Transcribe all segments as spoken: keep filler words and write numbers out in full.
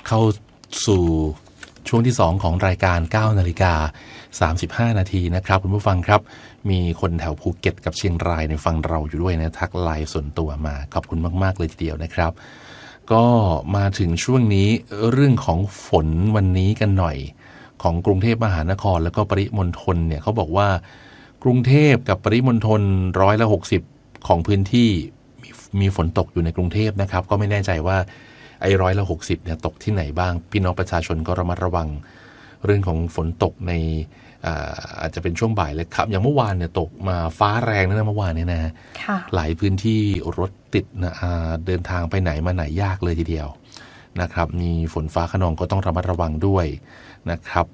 เข้าสู่ช่วงที่สองของรายการ เก้านาฬิกาสามสิบห้านาทีนะครับคุณผู้ฟังครับมีคนแถวภูเก็ตกับเชียงรายในฟังเราอยู่ด้วยนะทักไลน์ส่วนตัวมาขอบคุณมากๆเลยทีเดียวนะครับก็มาถึงช่วงนี้เรื่องของฝนวันนี้กันหน่อยของกรุงเทพมหานครแล้วก็ปริมณฑลเนี่ยเขาบอกว่ากรุงเทพกับปริมณฑลร้อยละหกสิบของพื้นที่มีมีฝนตกอยู่ในกรุงเทพนะครับก็ไม่แน่ใจว่าไอ้ร้อยละหกสิบเนี่ยตกที่ไหนบ้างพี่น้องประชาชนก็ระมัดระวังเรื่องของฝนตกใน อาอาจจะเป็นช่วงบ่ายเลยครับอย่างเมื่อวานเนี่ยตกมาฟ้าแรงนะเมื่อวานเนี่ยนะหลายพื้นที่รถติดนะเดินทางไปไหนมาไหนยากเลยทีเดียวนะครับมีฝนฟ้าคะนองก็ต้องระมัดระวังด้วยนะครับ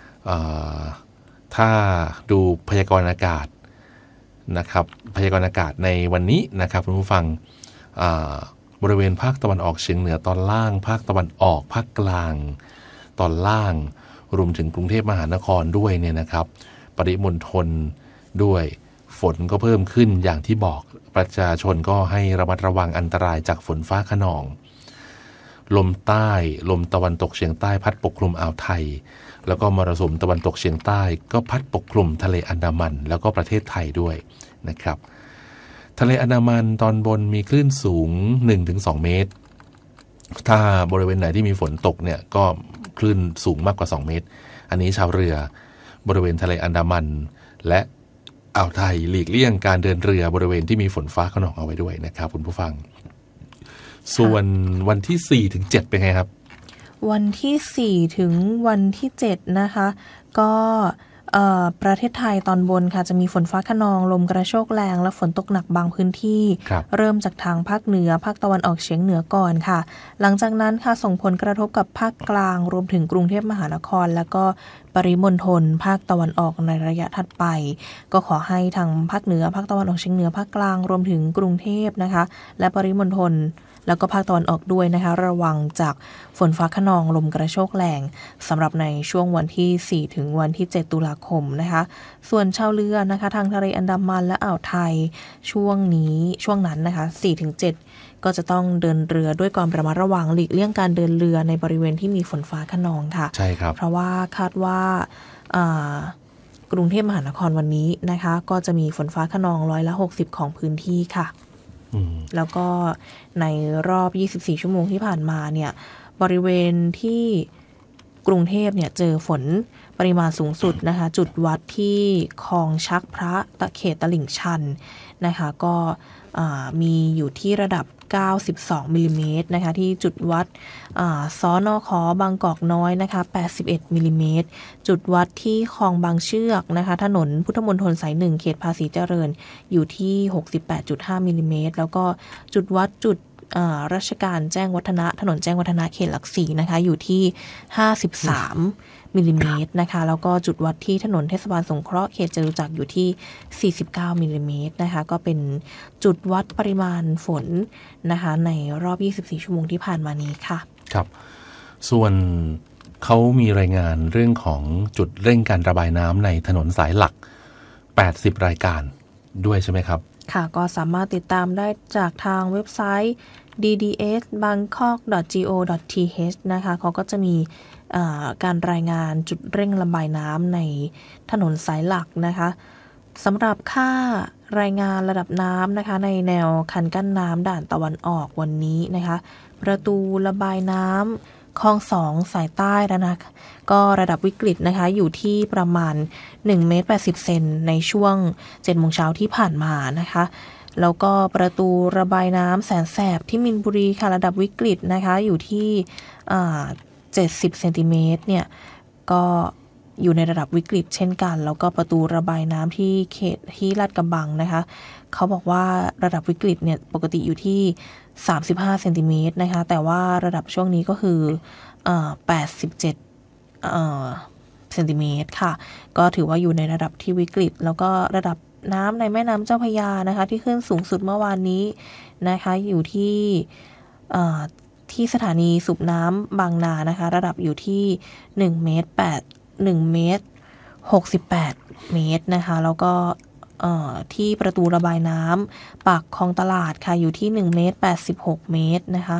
ถ้าดูพยากรณ์อากาศนะครับพยากรณ์อากาศในวันนี้นะครับคุณผู้ฟังบริเวณภาคตะวันออกเฉียงเหนือตอนล่างภาคตะวันออกภาคกลางตอนล่างรวมถึงกรุงเทพมหานครด้วยเนี่ยนะครับปริมณฑลด้วยฝนก็เพิ่มขึ้นอย่างที่บอกประชาชนก็ให้ระมัดระวังอันตรายจากฝนฟ้าคะนองลมใต้ลมตะวันตกเฉียงใต้พัดปกคลุมอ่าวไทยแล้วก็มรสุมตะวันตกเฉียงใต้ก็พัดปกคลุมทะเลอันดามันแล้วก็ประเทศไทยด้วยนะครับทะเลอันดามันตอนบนมีคลื่นสูง หนึ่งถึงสอง เมตรถ้าบริเวณไหนที่มีฝนตกเนี่ยก็คลื่นสูงมากกว่าสองเมตรอันนี้ชาวเรือบริเวณทะเลอันดามันและอ่าวไทยหลีกเลี่ยงการเดินเรือบริเวณที่มีฝนฟ้าคะนองเอาไว้ด้วยนะครับคุณผู้ฟังส่วนวันที่สี่ถึงเจ็ดเป็นไงครับวันที่สี่ถึงวันที่เจ็ดนะคะก็ประเทศไทยตอนบนค่ะจะมีฝนฟ้าคะนองลมกระโชกแรงและฝนตกหนักบางพื้นที่เริ่มจากทางภาคเหนือภาคตะวันออกเฉียงเหนือก่อนค่ะหลังจากนั้นค่ะส่งผลกระทบกับภาคกลางรวมถึงกรุงเทพมหานครแล้วก็ปริมณฑลภาคตะวันออกในระยะถัดไปก็ขอให้ทางภาคเหนือภาคตะวันออกเฉียงเหนือภาคกลางรวมถึงกรุงเทพนะคะและปริมณฑลแล้วก็ภาคตะวันออกด้วยนะคะระวังจากฝนฟ้าคะนองลมกระโชกแรงสำหรับในช่วงวันที่สี่ถึงวันที่เจ็ดตุลาคมนะคะส่วนชาวเรือนะคะทางทะเลอันดามันและอ่าวไทยช่วงนี้ช่วงนั้นนะคะ สี่ถึงเจ็ด ก็จะต้องเดินเรือด้วยความระมัดระวังหลีกเลี่ยงการเดินเรือในบริเวณที่มีฝนฟ้าคะนองค่ะใช่ครับเพราะว่าคาดว่ากรุงเทพมหานครวันนี้นะคะก็จะมีฝนฟ้าคะนองร้อยละหกสิบของพื้นที่ค่ะแล้วก็ในรอบยี่สิบสี่ชั่วโมงที่ผ่านมาเนี่ยบริเวณที่กรุงเทพเนี่ยเจอฝนปริมาณสูงสุดนะคะจุดวัดที่คลองชักพระตะเขตตลิ่งชันนะคะก็มีอยู่ที่ระดับเก้าสิบสองมิลลิเมตรนะคะที่จุดวัดสนขบางกอกน้อยนะคะแปดสิบเอ็ดมิลลิเมตรจุดวัดที่คลองบางเชือกนะคะถนนพุทธมณฑลสายหนึ่งเขตภาษีเจริญอยู่ที่ หกสิบแปดจุดห้ามิลลิเมตรแล้วก็จุดวัดจุดราชการแจ้งวัฒนะถนนแจ้งวัฒนะเขตหลักสี่นะคะอยู่ที่ห้าสิบสามมิลลิเมตรนะคะแล้วก็จุดวัดที่ถนนเทศบาลสงเคราะห์เขตจตุจักรอยู่ที่สี่สิบเก้ามิลลิเมตรนะคะก็เป็นจุดวัดปริมาณฝนนะคะในรอบยี่สิบสี่ชั่วโมงที่ผ่านมานี้ค่ะครับส่วนเขามีรายงานเรื่องของจุดเร่งการระบายน้ำในถนนสายหลักแปดสิบรายการด้วยใช่ไหมครับค่ะก็สามารถติดตามได้จากทางเว็บไซต์ ดี ดี เอส บางกอก ดอท จี โอ ดอท ที เอช นะคะเขาก็จะมีการรายงานจุดเร่งระบายน้ำในถนนสายหลักนะคะสำหรับค่ารายงานระดับน้ำนะคะในแนวคันกั้นน้ำด่านตะวันออกวันนี้นะคะประตูระบายน้ำคลองสองสายใต้แล้วนะก็ระดับวิกฤตนะคะอยู่ที่ประมาณหนึ่งเมตรแปดสิบเซนในช่วงเจ็ดโมงเช้าที่ผ่านมานะคะแล้วก็ประตูระบายน้ำแสนแสบที่มินบุรีค่ะระดับวิกฤตนะคะอยู่ที่เจ็ดสิบเซนติเมตรเนี่ยก็อยู่ในระดับวิกฤตเช่นกันแล้วก็ประตูระบายน้ำที่เขตที่ลาดกระบังนะคะเขาบอกว่าระดับวิกฤตเนี่ยปกติอยู่ที่สามสิบห้าเซนติเมตรนะคะแต่ว่าระดับช่วงนี้ก็คือเอ่อแปดสิบเจ็ดเอ่อเซนติเมตรค่ะก็ถือว่าอยู่ในระดับที่วิกฤตแล้วก็ระดับน้ำในแม่น้ำเจ้าพระยานะคะที่ขึ้นสูงสุดเมื่อวานนี้นะคะอยู่ที่เอ่อที่สถานีสูบน้ำบางนานะคะระดับอยู่ที่หนึ่งเมตรแปด หนึ่งเมตรหกสิบแปดเมตรนะคะแล้วก็เอ่อที่ประตูระบายน้ำปากคลองตลาดค่ะอยู่ที่หนึ่งเมตรแปดสิบหกเมตรนะคะ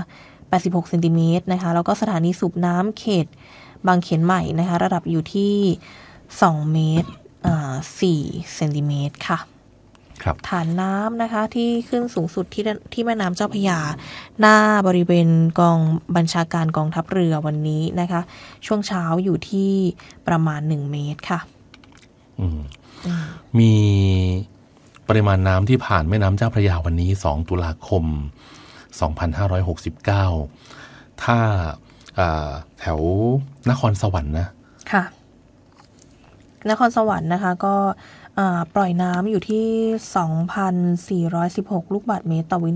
แปดสิบหกเซนติเมตรนะคะแล้วก็สถานีสูบน้ำเขตบางเขนใหม่นะคะระดับอยู่ที่สองเมตรอ่าสี่เซนติเมตรค่ะครับฐานน้ำนะคะที่ขึ้นสูงสุดที่ที่แม่น้ำเจ้าพระยาหน้าบริเวณกองบัญชาการกองทัพเรือวันนี้นะคะช่วงเช้าอยู่ที่ประมาณหนึ่งเมตรค่ะมีปริมาณน้ำที่ผ่านแม่น้ำเจ้าพระยาวันนี้สองตุลาคมสองพันห้าร้อยหกสิบเก้าถ้าแถวนครสวรรค์นะค่ะนครสวรรค์นะคะก็ปล่อยน้ำอยู่ที่ สองพันสี่ร้อยสิบหก ลูกบาศก์เมตรต่อวิ